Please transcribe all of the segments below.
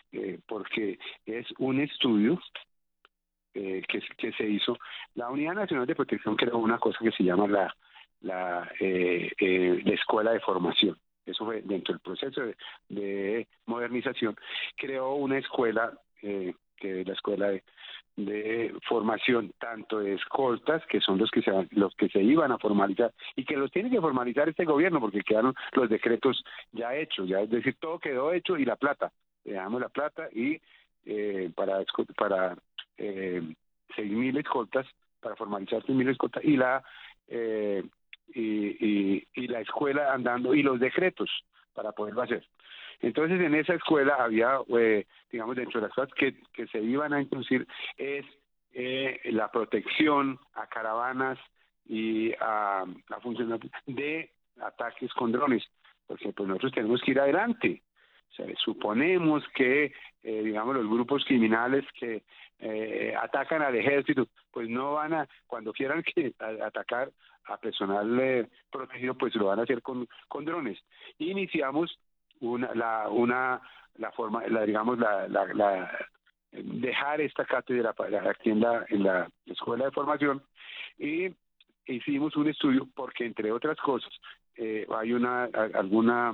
porque es un estudio que se hizo. La Unidad Nacional de Protección creó una cosa que se llama la Escuela de Formación. Eso fue dentro del proceso de modernización. Creó una escuela, que es la escuela de formación, tanto de escoltas, que son los que se iban a formalizar, y que los tiene que formalizar este gobierno, porque quedaron los decretos ya hechos, es decir, todo quedó hecho, y la plata, le damos la plata, y para 6.000 escoltas, para formalizar 6.000 escoltas, y la escuela andando, y los decretos para poderlo hacer. Entonces, en esa escuela había, digamos, dentro de las cosas que se iban a introducir es la protección a caravanas y a funcionarios de ataques con drones, porque pues nosotros tenemos que ir adelante. O sea, suponemos que, digamos, los grupos criminales que atacan al ejército, pues no van a, cuando quieran atacar a personal protegido, pues lo van a hacer con drones. Iniciamos dejar esta cátedra aquí en la escuela de formación, y hicimos un estudio porque, entre otras cosas, hay alguna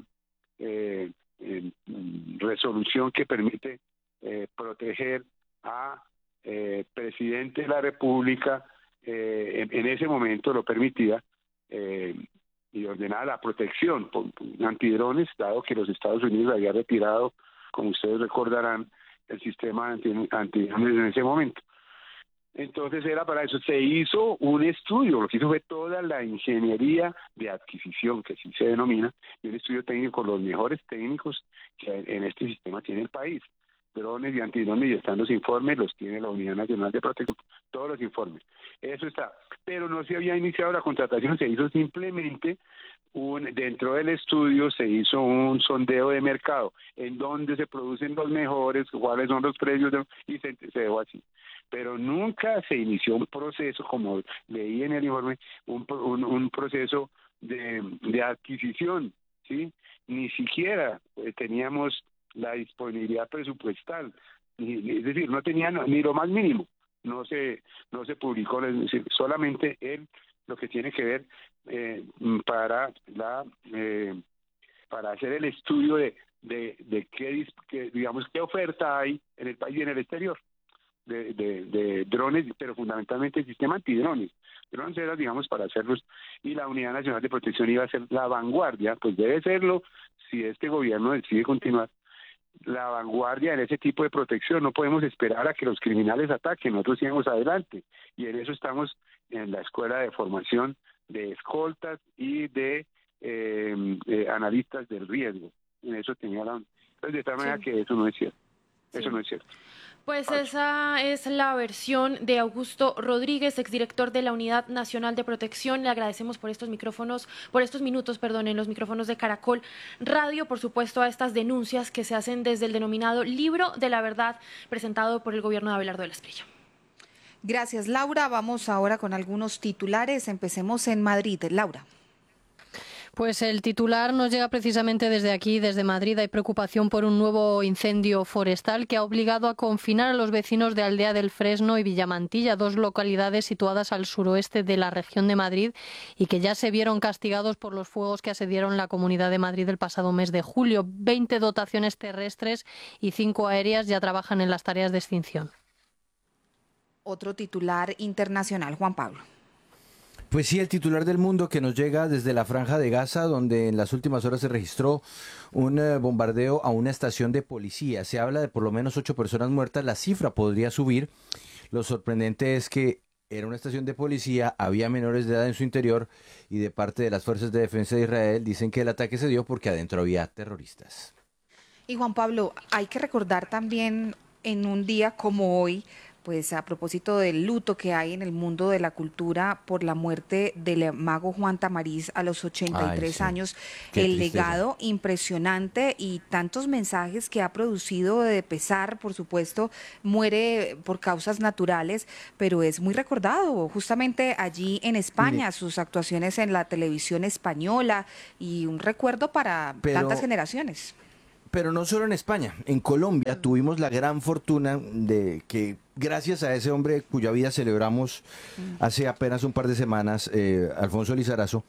resolución que permite proteger a presidente de la República, en ese momento lo permitía, y ordenaba la protección por antidrones, dado que los Estados Unidos había retirado, como ustedes recordarán, el sistema antidrones en ese momento. Entonces era para eso. Se hizo un estudio, lo que hizo fue toda la ingeniería de adquisición, que así se denomina, y un estudio técnico con los mejores técnicos que en este sistema tiene el país. Drones y antidrones, y están los informes, los tiene la Unidad Nacional de Protección, todos los informes. Eso está. Pero no se había iniciado la contratación, se hizo simplemente dentro del estudio se hizo un sondeo de mercado, en dónde se producen los mejores, cuáles son los precios, y se dejó así. Pero nunca se inició un proceso, como leí en el informe, un proceso de adquisición, ¿sí? Ni siquiera teníamos la disponibilidad presupuestal, es decir, no tenía ni lo más mínimo, no se publicó, es decir, solamente lo que tiene que ver para hacer el estudio de qué oferta hay en el país y en el exterior de drones, pero fundamentalmente el sistema antidrones. Drones era, digamos, para hacerlos, y la Unidad Nacional de Protección iba a ser la vanguardia, pues debe serlo si este gobierno decide continuar, la vanguardia en ese tipo de protección. No podemos esperar a que los criminales ataquen, nosotros sigamos adelante, y en eso estamos en la escuela de formación de escoltas y de analistas del riesgo. En eso tenía entonces, de tal manera que eso no es cierto. Eso no es cierto. Pues esa es la versión de Augusto Rodríguez, exdirector de la Unidad Nacional de Protección. Le agradecemos por estos minutos, en los micrófonos de Caracol Radio, por supuesto, a estas denuncias que se hacen desde el denominado Libro de la Verdad, presentado por el gobierno de Abelardo de la Espriella. Gracias, Laura. Vamos ahora con algunos titulares. Empecemos en Madrid. Laura. Pues el titular nos llega precisamente desde aquí, desde Madrid. Hay preocupación por un nuevo incendio forestal que ha obligado a confinar a los vecinos de Aldea del Fresno y Villamantilla, dos localidades situadas al suroeste de la región de Madrid y que ya se vieron castigados por los fuegos que asediaron la Comunidad de Madrid el pasado mes de julio. 20 dotaciones terrestres y 5 aéreas ya trabajan en las tareas de extinción. Otro titular internacional, Juan Pablo. Pues sí, el titular del Mundo que nos llega desde la Franja de Gaza, donde en las últimas horas se registró un bombardeo a una estación de policía. Se habla de por lo menos 8 personas muertas, la cifra podría subir. Lo sorprendente es que era una estación de policía, había menores de edad en su interior y de parte de las Fuerzas de Defensa de Israel dicen que el ataque se dio porque adentro había terroristas. Y Juan Pablo, hay que recordar también en un día como hoy, pues a propósito del luto que hay en el mundo de la cultura por la muerte del mago Juan Tamariz a los 83 años, el legado impresionante y tantos mensajes que ha producido de pesar, por supuesto, muere por causas naturales, pero es muy recordado justamente allí en España, sus actuaciones en la televisión española y un recuerdo para tantas generaciones. Pero no solo en España, en Colombia tuvimos la gran fortuna de que gracias a ese hombre cuya vida celebramos hace apenas un par de semanas, Alfonso Lizarazo,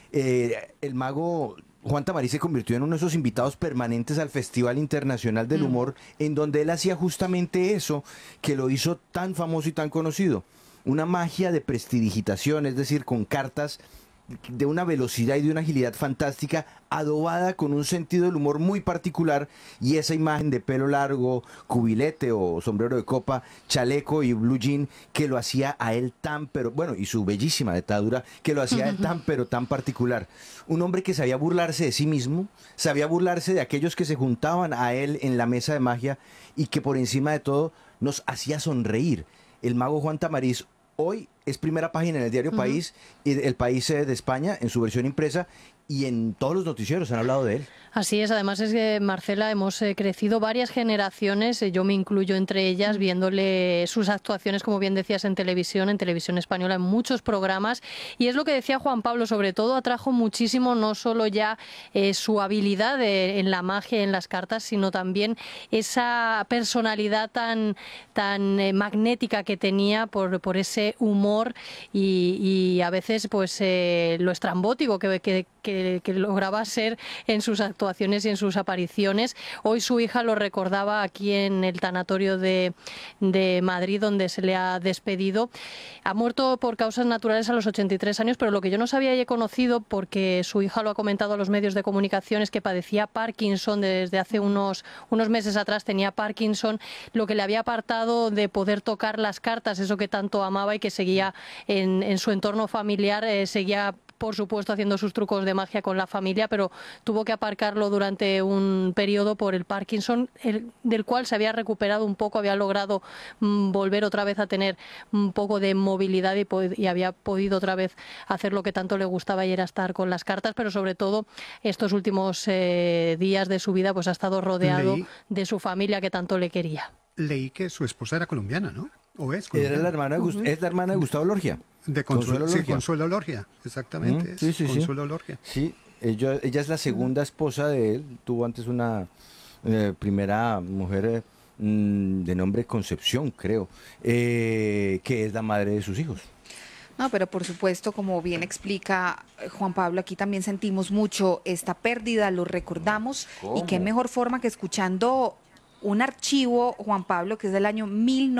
el mago Juan Tamariz se convirtió en uno de esos invitados permanentes al Festival Internacional del Humor, en donde él hacía justamente eso que lo hizo tan famoso y tan conocido, una magia de prestidigitación, es decir, con cartas de una velocidad y de una agilidad fantástica, adobada con un sentido del humor muy particular, y esa imagen de pelo largo, cubilete o sombrero de copa, chaleco y blue jean, que lo hacía a él tan, pero bueno, y su bellísima dentadura, que lo hacía a él tan, pero tan particular. Un hombre que sabía burlarse de sí mismo, sabía burlarse de aquellos que se juntaban a él en la mesa de magia, y que por encima de todo nos hacía sonreír. El mago Juan Tamariz hoy es primera página en el diario País, El País de España, en su versión impresa, y en todos los noticieros han hablado de él. Así es, además es que, Marcela, hemos crecido varias generaciones, yo me incluyo entre ellas, viéndole sus actuaciones, como bien decías, en televisión española, en muchos programas, y es lo que decía Juan Pablo, sobre todo atrajo muchísimo no solo ya su habilidad en la magia, en las cartas, sino también esa personalidad tan magnética que tenía por ese humor y a veces pues lo estrambótico que lograba ser en sus actuaciones y en sus apariciones. Hoy su hija lo recordaba aquí en el tanatorio de Madrid, donde se le ha despedido. Ha muerto por causas naturales a los 83 años, pero lo que yo no sabía y he conocido, porque su hija lo ha comentado a los medios de comunicación, es que padecía Parkinson desde hace unos meses atrás. Tenía Parkinson, lo que le había apartado de poder tocar las cartas, eso que tanto amaba y que seguía en su entorno familiar, seguía por supuesto haciendo sus trucos de magia con la familia, pero tuvo que aparcarlo durante un periodo por el Parkinson, del cual se había recuperado un poco, había logrado volver otra vez a tener un poco de movilidad y había podido otra vez hacer lo que tanto le gustaba, y era estar con las cartas, pero sobre todo estos últimos días de su vida pues ha estado rodeado de su familia que tanto le quería. Leí que su esposa era colombiana, ¿no? ¿O es colombiana? Era la hermana es la hermana de Gustavo Lorgia. De Consuelo Lorgia. Sí, Consuelo Lorgia, exactamente. Sí. Consuelo Lorgia. Sí, ella es la segunda esposa de él. Tuvo antes una primera mujer de nombre Concepción, creo, que es la madre de sus hijos. No, pero por supuesto, como bien explica Juan Pablo, aquí también sentimos mucho esta pérdida, lo recordamos. ¿Cómo? Y qué mejor forma que escuchando un archivo, Juan Pablo, que es del año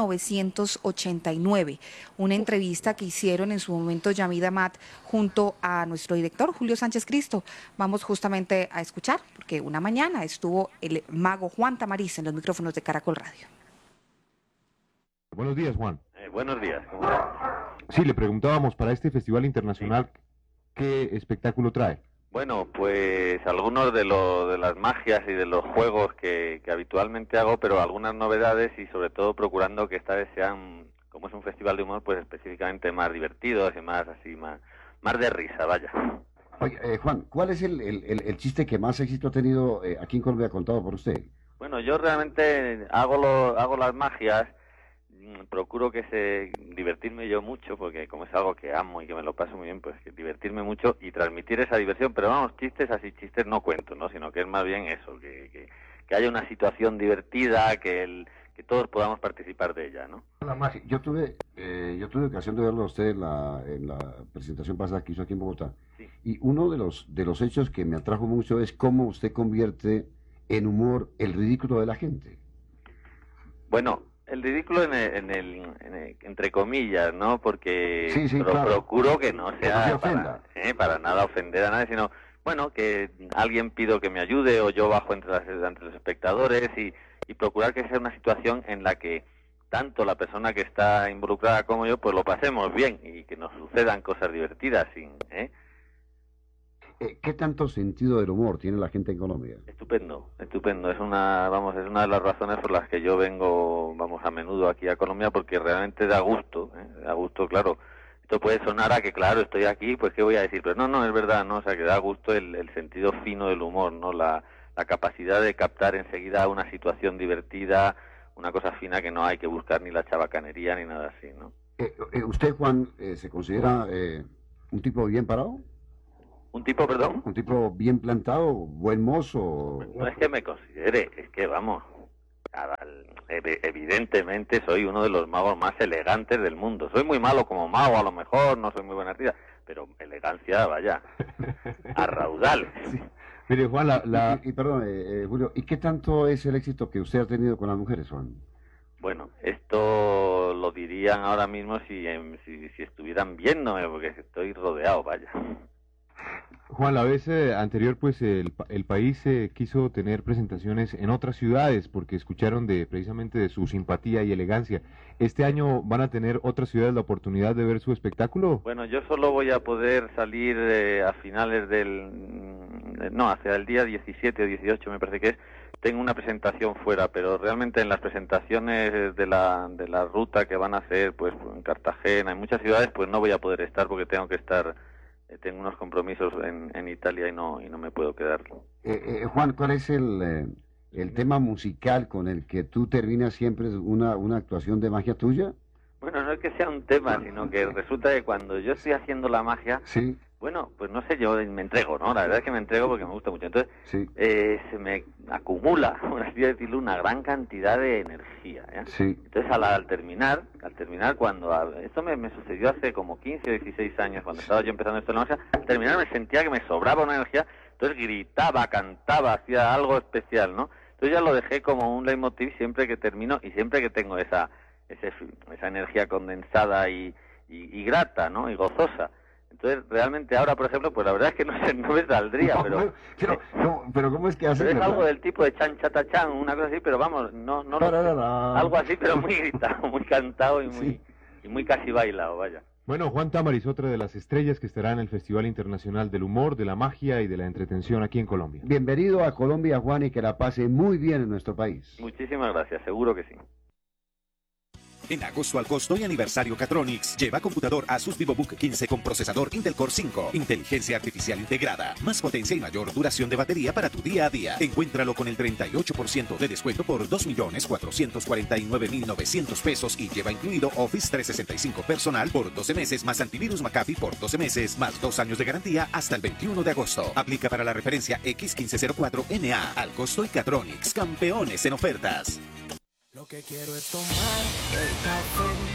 1989, una entrevista que hicieron en su momento Yamid Amat junto a nuestro director Julio Sánchez Cristo. Vamos justamente a escuchar, porque una mañana estuvo el mago Juan Tamariz en los micrófonos de Caracol Radio. Buenos días, Juan. Buenos días. ¿Cómo está? Sí, le preguntábamos para este festival internacional, ¿qué espectáculo trae? Bueno, pues algunos de las magias y de los juegos que habitualmente hago, pero algunas novedades, y sobre todo procurando que esta vez sean, como es un festival de humor, pues específicamente más divertidos y más así, más de risa, vaya. Oye, Juan, ¿cuál es el chiste que más éxito ha tenido aquí en Colombia contado por usted? Bueno, yo realmente hago las magias, procuro divertirme yo mucho, porque como es algo que amo y que me lo paso muy bien, pues que divertirme mucho y transmitir esa diversión, pero vamos, chistes no cuento, ¿no? Sino que es más bien eso, que haya una situación divertida, que todos podamos participar de ella, ¿no? La magia. Yo tuve ocasión de verlo a usted en la presentación pasada que hizo aquí en Bogotá, sí. Y uno de los hechos que me atrajo mucho es cómo usted convierte en humor el ridículo de la gente. Bueno, el ridículo entre comillas, ¿no? Porque sí, claro. Procuro que no sea para nada ofender a nadie, sino, bueno, que alguien pido que me ayude o yo bajo entre los espectadores y procurar que sea una situación en la que tanto la persona que está involucrada como yo, pues lo pasemos bien y que nos sucedan cosas divertidas. ¿Qué tanto sentido del humor tiene la gente en Colombia? Estupendo. Es una de las razones por las que yo vengo, a menudo aquí a Colombia, porque realmente da gusto, claro. Esto puede sonar a que, claro, estoy aquí, pues qué voy a decir, pero no, es verdad, ¿no? O sea, que da gusto el sentido fino del humor, ¿no? La capacidad de captar enseguida una situación divertida, una cosa fina que no hay que buscar ni la chabacanería ni nada así, ¿no? ¿Usted, Juan, se considera un tipo bien parado? ¿Un tipo, perdón? Un tipo bien plantado, buen mozo. No es que me considere, es que vamos, evidentemente soy uno de los magos más elegantes del mundo. Soy muy malo como mago, a lo mejor, no soy muy buena artista, pero elegancia, vaya, a raudales. Sí. Mire, Juan, perdón, Julio, ¿y qué tanto es el éxito que usted ha tenido con las mujeres, Juan? Bueno, esto lo dirían ahora mismo si estuvieran viéndome, porque estoy rodeado, vaya. Juan, la vez anterior, pues el país quiso tener presentaciones en otras ciudades porque escucharon precisamente de su simpatía y elegancia. ¿Este año van a tener otras ciudades la oportunidad de ver su espectáculo? Bueno, yo solo voy a poder salir a finales hacia el día 17 o 18 me parece que es. Tengo una presentación fuera, pero realmente en las presentaciones de la ruta que van a hacer, pues en Cartagena, en muchas ciudades, pues no voy a poder estar porque tengo que estar... Tengo unos compromisos en Italia y no me puedo quedar. Juan, ¿cuál es el tema musical con el que tú terminas siempre una actuación de magia tuya? Bueno, no es que sea un tema, sino que resulta que cuando yo estoy haciendo la magia, sí. Bueno, pues no sé, yo me entrego, ¿no? La verdad es que me entrego porque me gusta mucho. Entonces, sí. Se me acumula, por así decirlo, una gran cantidad de energía, ¿eh? Sí. Entonces, al terminar, cuando... Esto me sucedió hace como 15 o 16 años, cuando estaba yo empezando esto en la magia. Al terminar me sentía que me sobraba una energía, entonces gritaba, cantaba, hacía algo especial, ¿no? Entonces ya lo dejé como un leitmotiv siempre que termino y siempre que tengo esa energía condensada y grata, ¿no? Y gozosa. Entonces, realmente ahora, por ejemplo, pues la verdad es que no me saldría, pero ¿cómo es que haces? Pero es algo del tipo de chan, chata, chan, una cosa así, pero vamos, no lo sé. Algo así, pero muy gritado, muy cantado y muy casi bailado, vaya. Bueno, Juan Tamariz, otra de las estrellas que estará en el Festival Internacional del Humor, de la Magia y de la Entretención aquí en Colombia. Bienvenido a Colombia, Juan, y que la pase muy bien en nuestro país. Muchísimas gracias, seguro que sí. En agosto al costo y aniversario Catronics, lleva computador Asus VivoBook 15 con procesador Intel Core 5, inteligencia artificial integrada, más potencia y mayor duración de batería para tu día a día. Encuéntralo con el 38% de descuento por 2.449.900 pesos y lleva incluido Office 365 personal por 12 meses más antivirus McAfee por 12 meses más 2 años de garantía hasta el 21 de agosto. Aplica para la referencia X1504NA al costo y Catronics, campeones en ofertas. Lo que quiero es tomar el café